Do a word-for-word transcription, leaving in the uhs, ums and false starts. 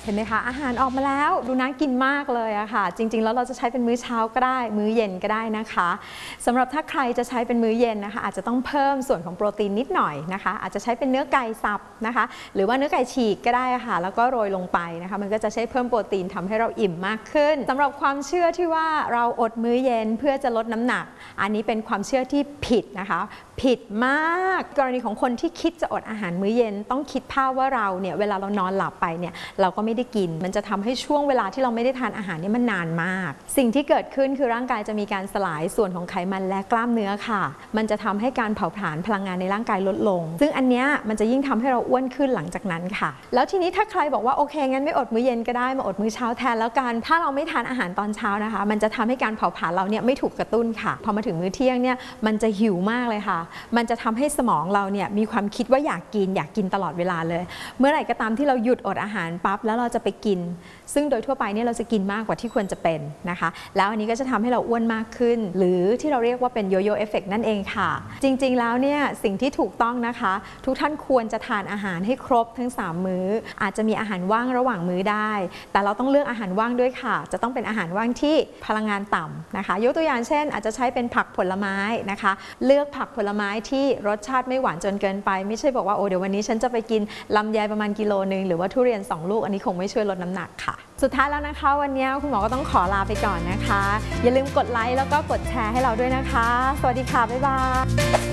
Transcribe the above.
เห็นไหมคะอาหารออกมาแล้วดูน่ากินมากเลยอะค่ะจริงๆแล้วเราจะใช้เป็นมื้อเช้าก็ได้มื้อเย็นก็ได้นะคะสำหรับถ้าใครจะใช้เป็นมื้อเย็นนะคะอาจจะต้องเพิ่มส่วนของโปรตีนนิดหน่อยนะคะอาจจะใช้เป็นเนื้อไก่สับนะคะหรือว่าเนื้อไก่ฉีกก็ได้ค่ะแล้วก็โรยลงไปนะคะมันก็จะใช้เพิ่มโปรตีนทำให้เราอิ่มมากขึ้นสำหรับความเชื่อที่ว่าเราอดมื้อเย็นเพื่อจะลดน้ำหนักอันนี้เป็นความเชื่อที่ผิดนะคะผิดมากกรณีของคนที่คิดจะอดอาหารมื้อเย็นต้องคิดภาพว่าเราเนี่ยเวลาเรานอนหลับไปเนี่ยเราก็ไม่ได้กินมันจะทำให้ช่วงเวลาที่เราไม่ได้ทานอาหารนี่มันนานมากสิ่งที่เกิดขึ้นคือร่างกายจะมีการสลายส่วนของไขมันและกล้ามเนื้อค่ะมันจะทำให้การเผาผลาญพลังงานในร่างกายลดลงซึ่งอันเนี้ยมันจะยิ่งทำให้เราอ้วนขึ้นหลังจากนั้นค่ะแล้วทีนี้ถ้าใครบอกว่าโอเคงั้นไม่อดมื้อเย็นก็ได้มาอดมื้อเช้าแทนแล้วกันถ้าเราไม่ทานอาหารตอนเช้านะคะมันจะทำให้การเผาผลาญเราเนี่ยไม่ถูกกระตุ้นค่ะพอมาถึงมื้อเที่ยงเนี่ยมันจะหิวมากเลยค่ะมันจะทำให้สมองเราเนี่ยมีความคิดว่าอยากกินอยากกินตลอดเวลาเลยเมื่อไหร่ก็ตามที่เราหยุดอดอาหารปั๊บแล้วเราจะไปกินซึ่งโดยทั่วไปเนี่ยเราจะกินมากกว่าที่ควรจะเป็นนะคะแล้วอันนี้ก็จะทำให้เราอ้วนมากขึ้นหรือที่เราเรียกว่าเป็นโยโย่เอฟเฟกต์นั่นเองค่ะจริงๆแล้วเนี่ยสิ่งที่ถูกต้องนะคะทุกท่านควรจะทานอาหารให้ครบทั้งสามมื้ออาจจะมีอาหารว่างระหว่างมื้อได้แต่เราต้องเลือกอาหารว่างด้วยค่ะจะต้องเป็นอาหารว่างที่พลังงานต่ำนะคะยกตัวอย่างเช่นอาจจะใช้เป็นผักผลไม้นะคะเลือกผักผลไม้ที่รสชาติไม่หวานจนเกินไปไม่ใช่บอกว่าโอ้เดี๋ยววันนี้ฉันจะไปกินลำไยประมาณกิโลนึงหรือว่าทุเรียนสองลูกอันนี้คงไม่ช่วยลดน้ำหนักค่ะสุดท้ายแล้วนะคะวันนี้คุณหมอก็ต้องขอลาไปก่อนนะคะอย่าลืมกดไลค์แล้วก็กดแชร์ให้เราด้วยนะคะสวัสดีค่ะบ๊ายบาย